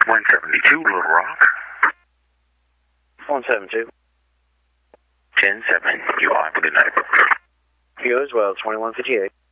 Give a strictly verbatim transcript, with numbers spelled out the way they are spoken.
one seventy-two, Little Rock. one seventy-two. ten seven, you all have a good night. You as well, twenty-one fifty-eight.